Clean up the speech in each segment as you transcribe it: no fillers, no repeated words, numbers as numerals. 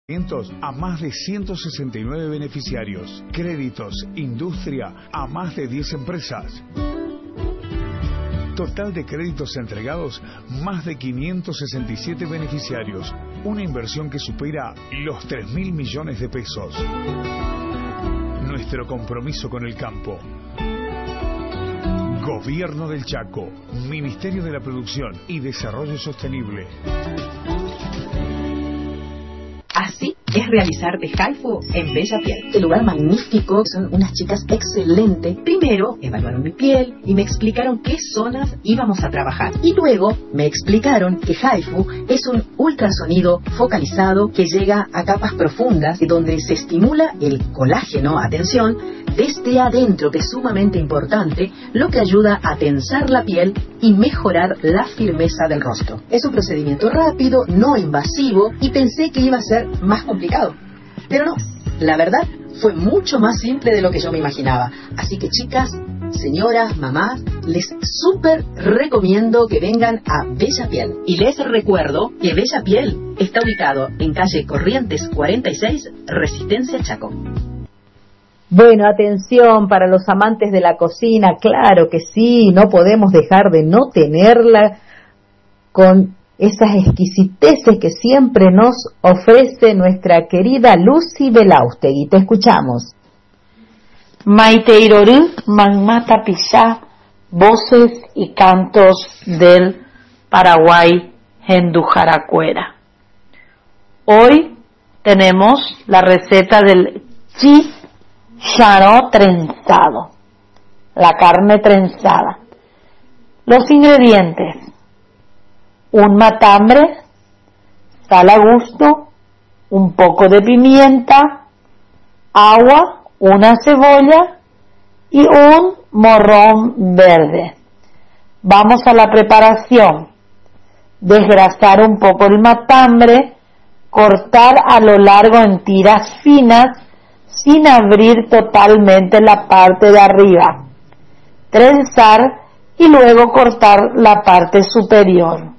A más de 169 beneficiarios. Créditos, industria, a más de 10 empresas. Total de créditos entregados, más de 567 beneficiarios. Una inversión que supera los 3.000 millones de pesos. Nuestro compromiso con el campo. Gobierno del Chaco, Ministerio de la Producción y Desarrollo Sostenible. Así es realizar de Haifu en Bella Piel. Este lugar magnífico, son unas chicas excelentes. Primero evaluaron mi piel y me explicaron qué zonas íbamos a trabajar. Y luego me explicaron que Haifu es un ultrasonido focalizado que llega a capas profundas y donde se estimula el colágeno, atención, desde adentro, que es sumamente importante, lo que ayuda a tensar la piel y mejorar la firmeza del rostro. Es un procedimiento rápido, no invasivo, y pensé que iba a ser más complicado. Pero no, la verdad fue mucho más simple de lo que yo me imaginaba. Así que chicas, señoras, mamás, les súper recomiendo que vengan a Bella Piel. Y les recuerdo que Bella Piel está ubicado en calle Corrientes 46, Resistencia Chaco. Bueno, atención para los amantes de la cocina, claro que sí, no podemos dejar de no tenerla con esas exquisiteces que siempre nos ofrece nuestra querida Lucy Belaustegui. Te escuchamos. Maiteiroru, Manmata Pillá, voces y cantos del Paraguay, Hendujaracuera. Hoy tenemos la receta del chicharrón trenzado, la carne trenzada. Los ingredientes: un matambre, sal a gusto, un poco de pimienta, agua, una cebolla y un morrón verde. Vamos a la preparación. Desgrasar un poco el matambre, cortar a lo largo en tiras finas sin abrir totalmente la parte de arriba. Trenzar y luego cortar la parte superior.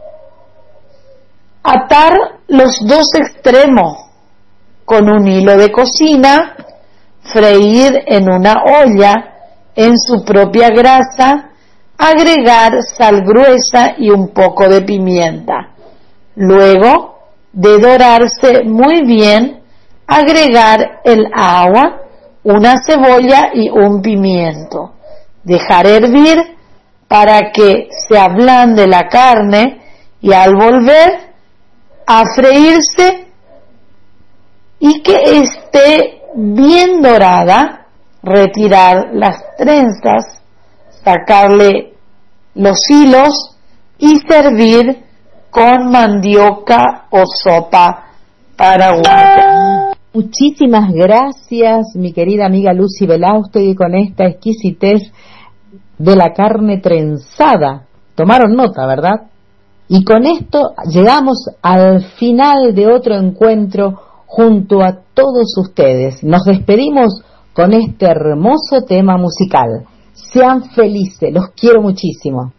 Atar los dos extremos con un hilo de cocina, freír en una olla en su propia grasa, agregar sal gruesa y un poco de pimienta. Luego de dorarse muy bien, agregar el agua, una cebolla y un pimiento. Dejar hervir para que se ablande la carne y al volver a freírse y que esté bien dorada, retirar las trenzas, sacarle los hilos y servir con mandioca o sopa paraguaya. Muchísimas gracias, mi querida amiga Lucy Belaustegui, con esta exquisitez de la carne trenzada. Tomaron nota, ¿verdad? Y con esto llegamos al final de otro encuentro junto a todos ustedes. Nos despedimos con este hermoso tema musical. Sean felices, los quiero muchísimo.